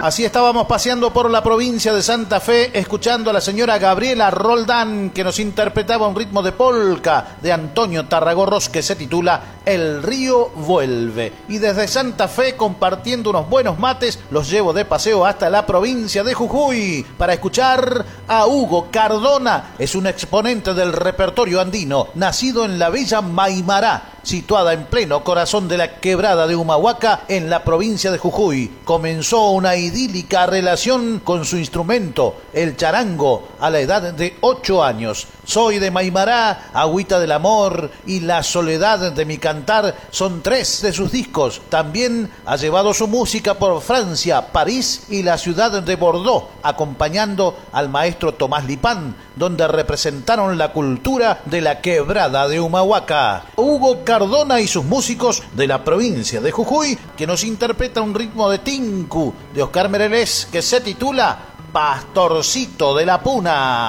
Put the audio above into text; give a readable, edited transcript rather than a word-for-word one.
Así estábamos paseando por la provincia de Santa Fe, escuchando a la señora Gabriela Roldán, que nos interpretaba un ritmo de polka de Antonio Tarragorros que se titula El río vuelve. Y desde Santa Fe, compartiendo unos buenos mates, los llevo de paseo hasta la provincia de Jujuy para escuchar a Hugo Cardona. Es un exponente del repertorio andino, nacido en la bella Maimará, situada en pleno corazón de la quebrada de Humahuaca, en la provincia de Jujuy. Comenzó una idílica relación con su instrumento, el charango, a la edad de 8 años. Soy de Maimará, Agüita del Amor y La Soledad de mi Cantar son 3 de sus discos. También ha llevado su música por Francia, París y la ciudad de Bordeaux, acompañando al maestro Tomás Lipán, donde representaron la cultura de la quebrada de Humahuaca. Hugo Cardona y sus músicos de la provincia de Jujuy, que nos interpreta un ritmo de tinku de Oscar Merelés que se titula Pastorcito de la Puna.